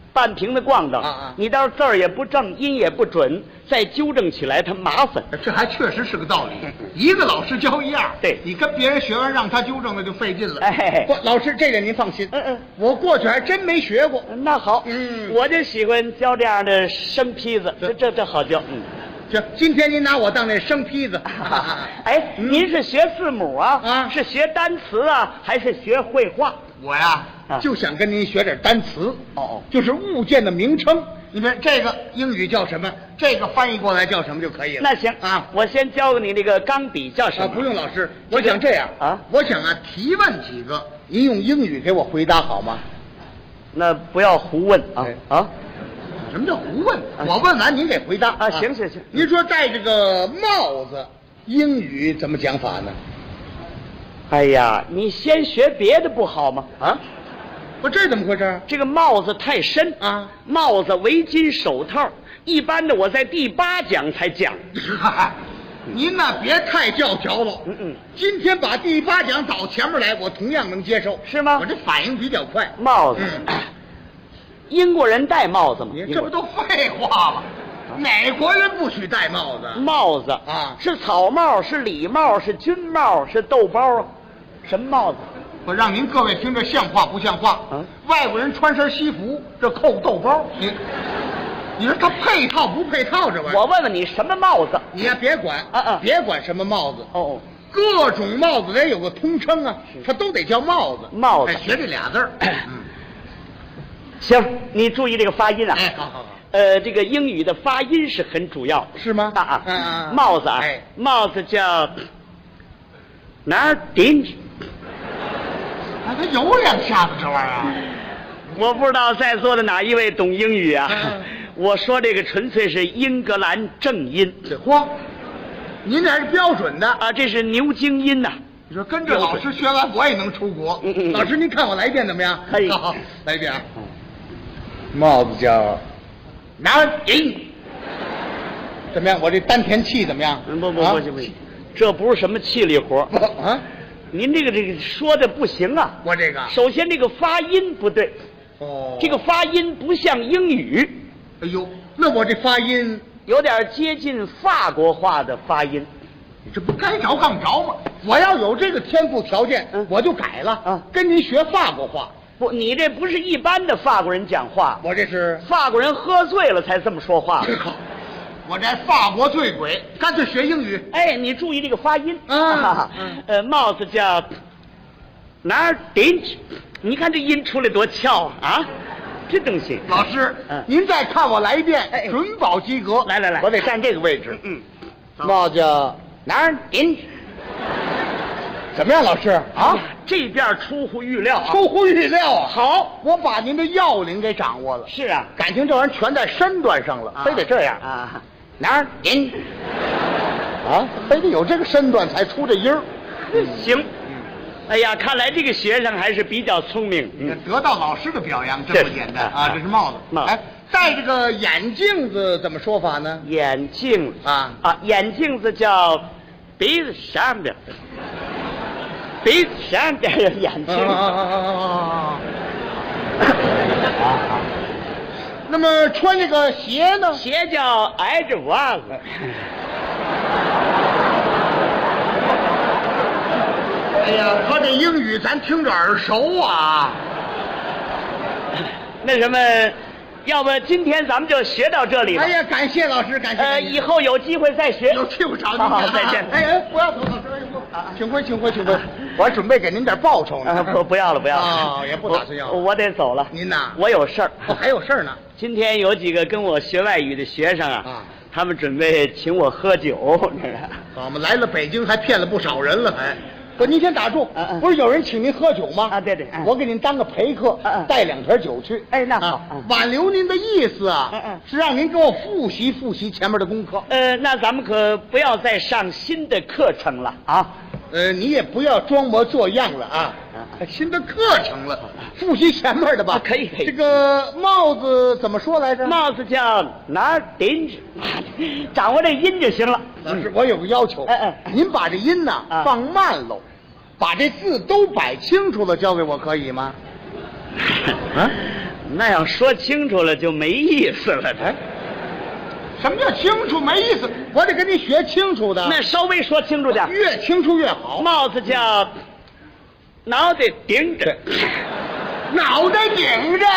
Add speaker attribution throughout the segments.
Speaker 1: 半瓶子咣当你到时候字儿也不正，音也不准，再纠正起来他麻烦。
Speaker 2: 这还确实是个道理。一个老师教一样，
Speaker 1: 对
Speaker 2: 你跟别人学完让他纠正，那就费劲了。
Speaker 1: 哎，
Speaker 2: 不，老师这点您放心。我过去还真没学过。
Speaker 1: 那好，我就喜欢教这样的生坯子，这好教。
Speaker 2: 行，今天您拿我当那生坯子。
Speaker 1: 哎，您是学字母啊？是学单词啊，还是学绘画？
Speaker 2: 我呀，就想跟您学点单词。就是物件的名称。你看这个英语叫什么？这个翻译过来叫什么就可以了。
Speaker 1: 那行
Speaker 2: 啊，
Speaker 1: 我先教给你这个钢笔叫什么？
Speaker 2: 不用老师，我想这样我想提问几个，您用英语给我回答好吗？
Speaker 1: 那不要胡问
Speaker 2: 什么叫胡问？我问完您给回答
Speaker 1: 啊！行。
Speaker 2: 您说戴这个帽子，英语怎么讲法呢？
Speaker 1: 哎呀，你先学别的不好吗？
Speaker 2: 这怎么回事？
Speaker 1: 这个帽子太深帽子、围巾、手套，一般的我在第8讲才讲。
Speaker 2: 您呐，别太教条了。今天把第8讲倒前面来，我同样能接受，
Speaker 1: 是吗？
Speaker 2: 我这反应比较快。
Speaker 1: 帽子，英国人戴帽子吗？
Speaker 2: 这不都废话吗？哪国人不许戴帽子？
Speaker 1: 帽子是草帽，是礼帽，是军帽，是豆包，什么帽子？
Speaker 2: 我让您各位听着像话不像话？外国人穿身西服，这扣豆包，你说他配套不配套？这玩意儿，
Speaker 1: 我问问你，什么帽子？
Speaker 2: 你呀，别管别管什么帽子各种帽子得有个通称它都得叫帽子。
Speaker 1: 帽子，
Speaker 2: 学这俩字儿。
Speaker 1: 行，你注意这个发音啊。
Speaker 2: 好。
Speaker 1: 这个英语的发音是很主要，
Speaker 2: 是吗？
Speaker 1: 帽子帽子叫哪儿顶？
Speaker 2: 他有2下子这玩意儿。
Speaker 1: 我不知道在座的哪一位懂英语啊？我说这个纯粹是英格兰正音。
Speaker 2: 嚯，您这还是标准的
Speaker 1: 这是牛津音呐。
Speaker 2: 你说跟着老师学完，我也能出国。老师，您看我来一遍怎么样？
Speaker 1: 可以。
Speaker 2: 好，来一遍啊。帽子叫哪儿顶？怎么样？我这丹田气怎么样？
Speaker 1: 不，这不是什么气力活您这个说的不行啊！
Speaker 2: 我这个
Speaker 1: 首先这个发音不对，这个发音不像英语。
Speaker 2: 哎呦，那我这发音
Speaker 1: 有点接近法国话的发音。
Speaker 2: 你这不该着杠着吗？我要有这个天赋条件，我就改了跟您学法国话。
Speaker 1: 不，你这不是一般的法国人讲话，
Speaker 2: 我这是
Speaker 1: 法国人喝醉了才这么说话。
Speaker 2: 我这法国醉鬼，干脆学英语。
Speaker 1: 你注意这个发音帽子叫哪儿顶？你看这音出来多翘啊！这东西，
Speaker 2: 老师，您再看我来一遍，准保及格。
Speaker 1: 来，
Speaker 2: 我得站这个位置。帽子叫哪儿顶？怎么样，老师
Speaker 1: 这边出乎预料
Speaker 2: 出乎预料啊！
Speaker 1: 好，
Speaker 2: 我把您的要领给掌握了。
Speaker 1: 是啊，
Speaker 2: 感情这玩意儿全在身段上了，非得这样哪儿顶？非得有这个身段才出这音儿。
Speaker 1: 行。哎呀，看来这个学生还是比较聪明。
Speaker 2: 得到老师的表扬，真不简单这是帽子。戴这个眼镜子怎么说法呢？
Speaker 1: 眼镜眼镜子叫鼻子上边，鼻子上边有眼镜。
Speaker 2: 那么穿这个鞋呢？
Speaker 1: 鞋叫挨着袜子。
Speaker 2: 哎呀，他这英语咱听着耳熟啊。
Speaker 1: 那什么，要不今天咱们就学到这里吧。
Speaker 2: 哎呀，感谢老师，感谢。
Speaker 1: 以后有机会再学。
Speaker 2: 有机会找您。
Speaker 1: 好，再见。
Speaker 2: 不要走，老师，请回。我还准备给您点报酬呢。
Speaker 1: 不要了。
Speaker 2: 也不打算要。
Speaker 1: 我得走了。
Speaker 2: 您呐？
Speaker 1: 我有事儿。
Speaker 2: 还有事儿呢。
Speaker 1: 今天有几个跟我学外语的学生他们准备请我喝酒。
Speaker 2: 我们来了北京，还骗了不少人了，还。不，您先打住。不是有人请您喝酒吗？
Speaker 1: 对，
Speaker 2: 我给您当个陪客，带2瓶酒去。
Speaker 1: 那好。
Speaker 2: 挽留您的意思是让您给我复习前面的功课。
Speaker 1: 那咱们可不要再上新的课程了
Speaker 2: 你也不要装模作样了新的课程了，复习前面的吧。
Speaker 1: 可以。
Speaker 2: 这个帽子怎么说来着？
Speaker 1: 帽子叫哪儿顶？掌握这音就行了。
Speaker 2: 老师，我有个要求。您把这音放慢喽。把这字都摆清楚了，交给我可以吗？
Speaker 1: 那样说清楚了就没意思了。
Speaker 2: 哎，什么叫清楚没意思？我得跟你学清楚的。
Speaker 1: 那稍微说清楚点，
Speaker 2: 越清楚越好。
Speaker 1: 帽子叫脑袋顶着，
Speaker 2: 脑袋顶着。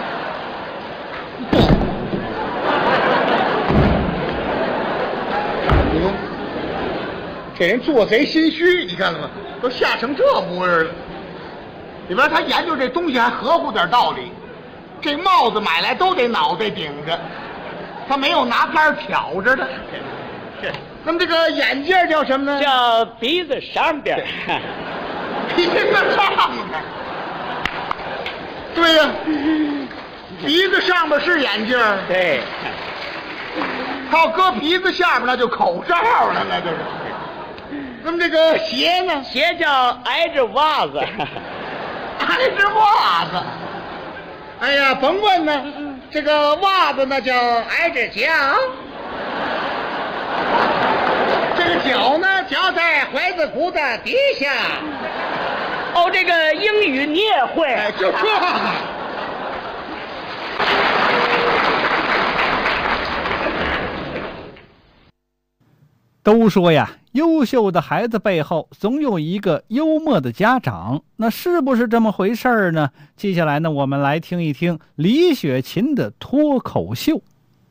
Speaker 2: 你看，这人做贼心虚，你看了吗？都吓成这模样了。里边他研究这东西还合乎点道理。这帽子买来都得脑袋顶着，他没有拿杆挑着的。那么这个眼镜叫什么呢？
Speaker 1: 叫鼻子上边。
Speaker 2: 鼻子上边。对呀，鼻子上边是眼镜。
Speaker 1: 对。
Speaker 2: 他要搁鼻子下边，那就口罩了，那就是。那么这个鞋呢？
Speaker 1: 鞋叫挨着袜子。
Speaker 2: 挨着袜子。哎呀，甭问呢，这个袜子呢叫挨着脚，这个脚呢脚在踝子骨的底下。
Speaker 1: 哦，这个英语你也会？
Speaker 2: 哎，就这个。
Speaker 3: 都说呀，优秀的孩子背后总有一个幽默的家长，那是不是这么回事儿呢？接下来呢，我们来听一听李雪琴的脱口秀。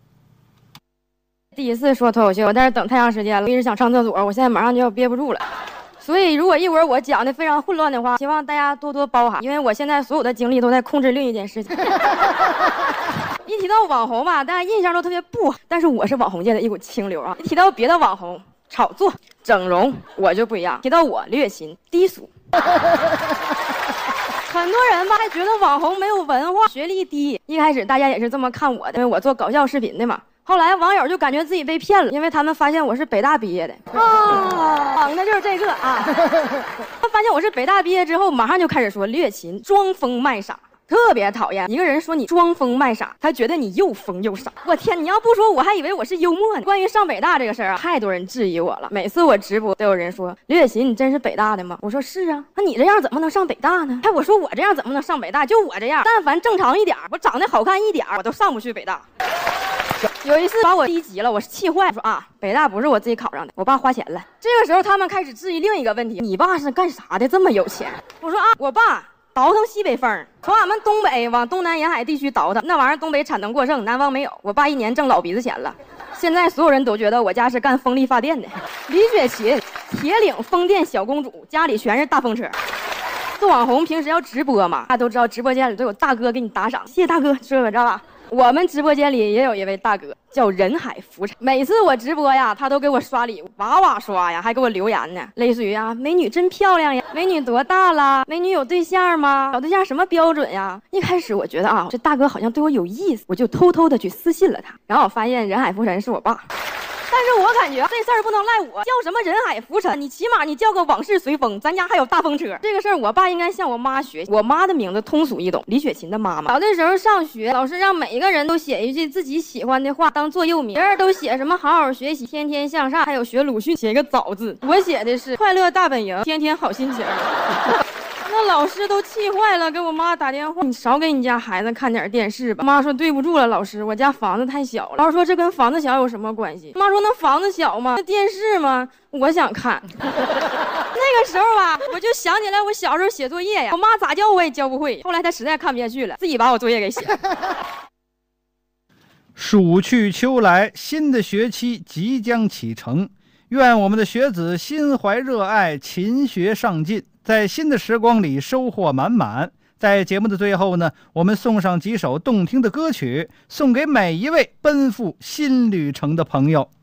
Speaker 4: 第一次说脱口秀，但是等太长时间了，一直想上厕所，我现在马上就要憋不住了。所以如果一会儿我讲的非常混乱的话，希望大家多多包涵，因为我现在所有的精力都在控制另一件事情。一提到网红吧，大家印象都特别不好，但是我是网红界的一股清流啊。一提到别的网红，炒作、整容，我就不一样。提到我，李雪琴低俗。很多人吧还觉得网红没有文化，学历低。一开始大家也是这么看我的，因为我做搞笑视频的嘛。后来网友就感觉自己被骗了，因为他们发现我是北大毕业的啊，那就是这个啊。他发现我是北大毕业之后，马上就开始说李雪琴装疯卖傻。特别讨厌一个人说你装疯卖傻，他觉得你又疯又傻。我天，你要不说我还以为我是幽默呢。关于上北大这个事儿啊，太多人质疑我了。每次我直播都有人说李雪琴，你真是北大的吗？我说是啊。那你这样怎么能上北大呢？哎，我说我这样怎么能上北大？就我这样，但凡正常一点，我长得好看一点，我都上不去北大。有一次把我低级了，我是气坏，说啊，北大不是我自己考上的，我爸花钱了。这个时候他们开始质疑另一个问题，你爸是干啥的这么有钱？我说啊，我爸倒腾西北风，从俺们东北往东南沿海地区倒腾，那玩意儿东北产能过剩，南方没有。我爸一年挣老鼻子钱了。现在所有人都觉得我家是干风力发电的。李雪琴，铁岭风电小公主，家里全是大风车。做网红平时要直播嘛，大家都知道直播间里都有大哥给你打赏，谢谢大哥，这个知道吧？我们直播间里也有一位大哥叫人海浮沉，每次我直播呀，他都给我刷礼物，哇哇刷呀，还给我留言呢，类似于啊，美女真漂亮呀，美女多大了，美女有对象吗？找对象什么标准呀？一开始我觉得啊，这大哥好像对我有意思，我就偷偷的去私信了他，然后我发现人海浮沉是我爸。但是我感觉这事儿不能赖我，叫什么人海浮沉，你起码你叫个往事随风，咱家还有大风车。这个事儿我爸应该向我妈学，我妈的名字通俗易懂，李雪琴的妈妈。小的时候上学，老师让每一个人都写一句自己喜欢的话当座右铭，别人都写什么好好学习，天天向上，还有学鲁迅写一个早字，我写的是快乐大本营，天天好心情。那老师都气坏了，给我妈打电话，你少给你家孩子看点电视吧。妈说对不住了，老师，我家房子太小了。老师说这跟房子小有什么关系？妈说那房子小吗？那电视吗？我想看。那个时候吧，我就想起来我小时候写作业呀，我妈咋教我也教不会。后来她实在看不下去了，自己把我作业给写了。
Speaker 3: 暑去秋来，新的学期即将启程，愿我们的学子心怀热爱，勤学上进，在新的时光里收获满满。在节目的最后呢，我们送上几首动听的歌曲，送给每一位奔赴新旅程的朋友。